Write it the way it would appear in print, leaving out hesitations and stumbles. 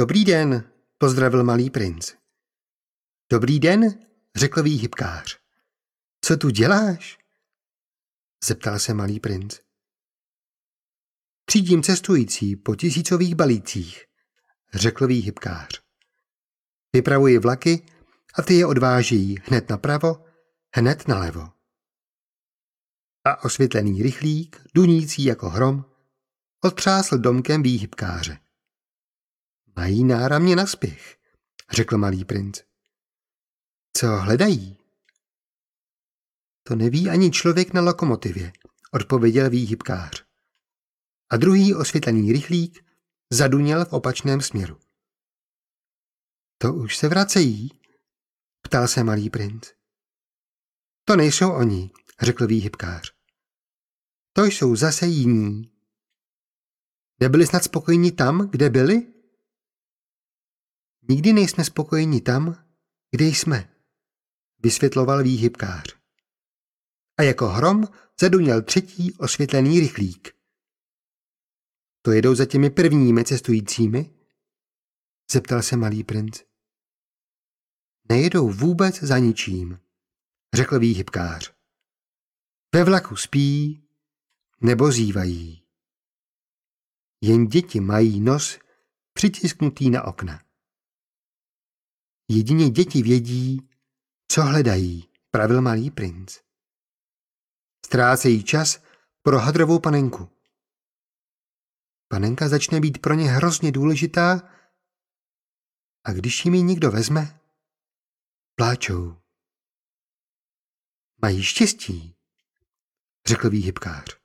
Dobrý den, pozdravil malý princ. Dobrý den, řekl výhybkář. Co tu děláš? Zeptal se malý princ. Třídím cestující po tisícových balících, řekl výhybkář. Vypravuji vlaky a ty je odváží hned napravo, hned nalevo. A osvětlený rychlík, dunící jako hrom, otřásl domkem výhybkáře. Mají náramně na spěch, řekl malý princ. Co hledají? To neví ani člověk na lokomotivě, odpověděl výhybkář. A druhý osvětlený rychlík zaduněl v opačném směru. To už se vracejí? Ptal se malý princ. To nejsou oni, řekl výhybkář. To jsou zase jiní. Nebyli snad spokojeni tam, kde byli? Nikdy nejsme spokojeni tam, kde jsme, vysvětloval výhybkář. A jako hrom zaduněl třetí osvětlený rychlík. To jedou za těmi prvními cestujícími? Zeptal se malý princ. Nejedou vůbec za ničím, řekl výhybkář. Ve vlaku spí nebo zívají. Jen děti mají nos přitisknutý na okna. Jedině děti vědí, co hledají, pravil malý princ. Ztrácejí čas pro hadrovou panenku. Panenka začne být pro ně hrozně důležitá a když jim ji někdo vezme, pláčou. Mají štěstí, řekl výhybkář.